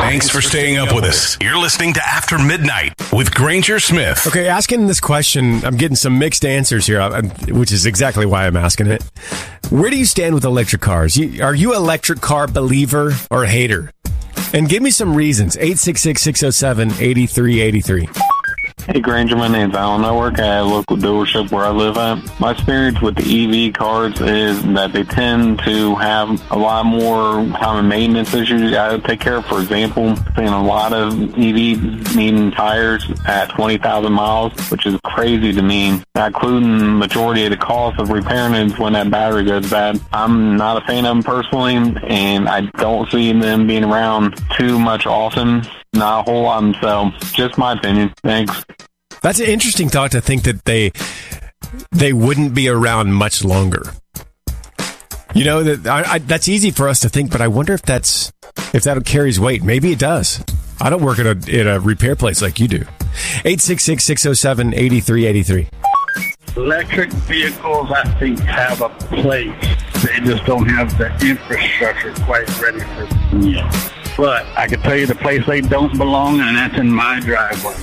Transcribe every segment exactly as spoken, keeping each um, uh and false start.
Thanks for staying up with us. You're listening to After Midnight with Granger Smith. Okay, asking this question, I'm getting some mixed answers here, which is exactly why I'm asking it. Where do you stand with electric cars? You, are you an electric car believer or hater? And give me some reasons. eight six six, six oh seven, eight three eight three. Hey, Granger, my name's Alan. I work at a local dealership where I live at. My experience with the E V cars is that they tend to have a lot more common maintenance issues you got to take care of. For example, seeing a lot of E Vs needing tires at twenty thousand miles, which is crazy to me, not including the majority of the cost of repairing it when that battery goes bad. I'm not a fan of them personally, and I don't see them being around too much often. Not a whole lot, so just my opinion. Thanks. That's an interesting thought to think that they they wouldn't be around much longer. You know, that I, I, that's easy for us to think, but I wonder if that's if that carries weight. Maybe it does. I don't work at a, at a repair place like you do. eight six six, six oh seven, eight three eight three. Electric vehicles, I think, have a place. They just don't have the infrastructure quite ready for them yet. But I can tell you the place they don't belong, and that's in my driveway.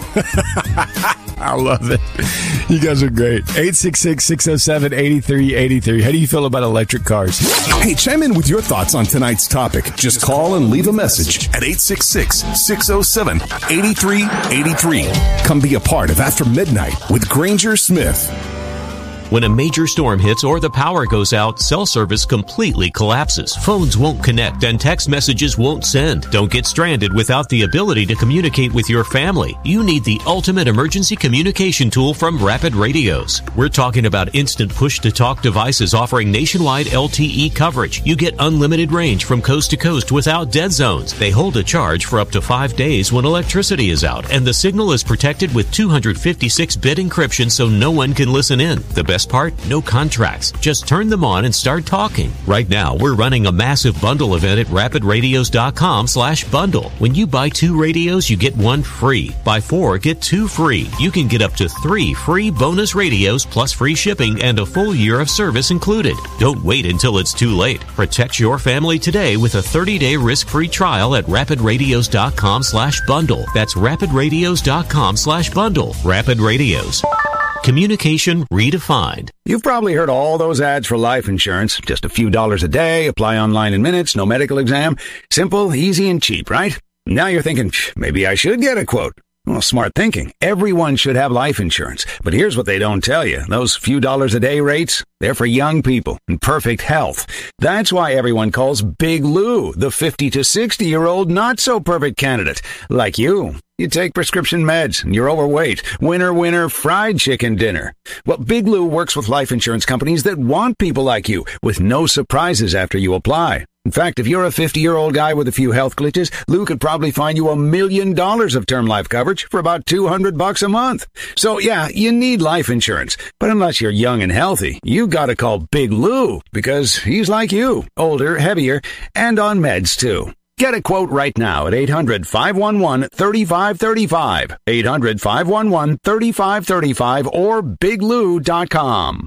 I love it. You guys are great. eight six six, six oh seven, eight three eight three. How do you feel about electric cars? Hey, chime in with your thoughts on tonight's topic. Just call and leave a message at eight six six, six oh seven, eight three eight three. Come be a part of After Midnight with Granger Smith. When a major storm hits or the power goes out, cell service completely collapses. Phones won't connect and text messages won't send. Don't get stranded without the ability to communicate with your family. You need the ultimate emergency communication tool from Rapid Radios. We're talking about instant push-to-talk devices offering nationwide L T E coverage. You get unlimited range from coast to coast without dead zones. They hold a charge for up to five days when electricity is out, and the signal is protected with two fifty-six bit encryption so no one can listen in. The best part? No contracts. Just turn them on and start talking. Right now, we're running a massive bundle event at rapid radios dot com slash bundle. When you buy two radios, you get one free. Buy four, get two free. You can get up to three free bonus radios plus free shipping and a full year of service included. Don't wait until it's too late. Protect your family today with a thirty-day risk-free trial at rapid radios dot com slash bundle. That's rapid radios dot com slash bundle. Rapid Radios. Communication redefined. You've probably heard all those ads for life insurance. Just a few dollars a day, apply online in minutes, no medical exam. Simple, easy, and cheap, right? Now you're thinking, maybe I should get a quote. Well, smart thinking. Everyone should have life insurance. But here's what they don't tell you. Those few dollars a day rates, they're for young people in perfect health. That's why everyone calls Big Lou the fifty to sixty-year-old not-so-perfect candidate. Like you. You take prescription meds, and you're overweight. Winner, winner, fried chicken dinner. Well, Big Lou works with life insurance companies that want people like you, with no surprises after you apply. In fact, if you're a fifty-year-old guy with a few health glitches, Lou could probably find you a million dollars of term life coverage for about two hundred bucks a month. So, yeah, you need life insurance. But unless you're young and healthy, you gotta call Big Lou, because he's like you, older, heavier, and on meds, too. Get a quote right now at eight hundred, five one one, three five three five, eight hundred, five one one, three five three five, or big lou dot com.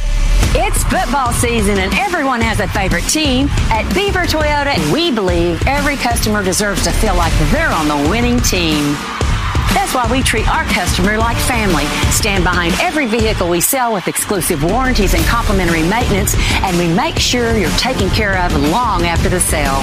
It's football season and everyone has a favorite team. At Beaver Toyota, we believe every customer deserves to feel like they're on the winning team. That's why we treat our customer like family, stand behind every vehicle we sell with exclusive warranties and complimentary maintenance, and we make sure you're taken care of long after the sale.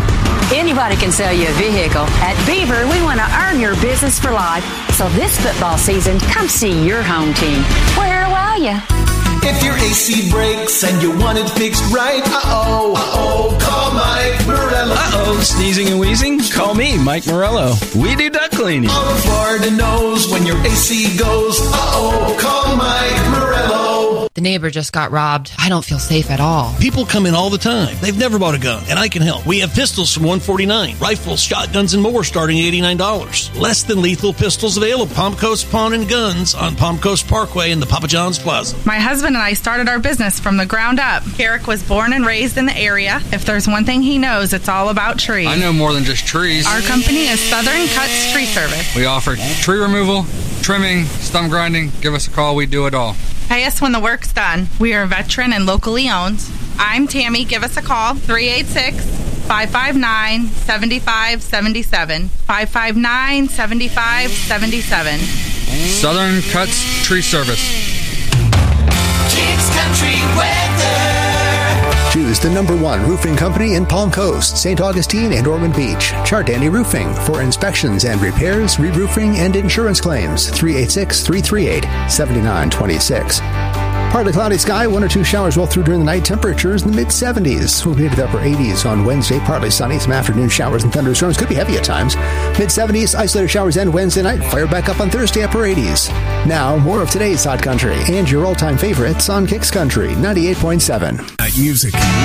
Anybody can sell you a vehicle. At Beaver, we want to earn your business for life. So this football season, come see your home team. Where are you? If your A C breaks and you want it fixed right, uh-oh, uh-oh, call Mike Morello. Uh-oh, sneezing and wheezing? Call me, Mike Morello. We do duct cleaning. All of Florida knows when your A C goes, uh-oh, call Mike Morello. The neighbor just got robbed. I don't feel safe at all. People come in all the time. They've never bought a gun, and I can help. We have pistols from one forty-nine, rifles, shotguns, and more starting at eighty-nine dollars. Less than lethal pistols available. Palm Coast Pawn and Guns on Palm Coast Parkway in the Papa John's Plaza. My husband and I started our business from the ground up. Eric was born and raised in the area. If there's one thing he knows, it's all about trees. I know more than just trees. Our company is Southern Cuts Tree Service. We offer tree removal, trimming, stump grinding. Give us a call. We do it all. Pay us when the work's done. We are veteran and locally owned. I'm Tammy. Give us a call, three eight six, five five nine, seven five seven seven. five five nine, seven five seven seven. Southern Cuts Tree Service. Kicks Country Weather. Choose the number one roofing company in Palm Coast, Saint Augustine, and Ormond Beach. Chardani Roofing for inspections and repairs, re-roofing, and insurance claims. three eight six, three three eight, seven nine two six. Partly cloudy sky, one or two showers roll through during the night. Temperatures in the mid-seventies. We'll be to the upper eighties on Wednesday. Partly sunny, some afternoon showers and thunderstorms. Could be heavy at times. Mid-seventies, isolated showers end Wednesday night. Fire back up on Thursday, upper eighties. Now, more of today's Hot Country and your all-time favorites on Kicks Country ninety-eight point seven. Night music.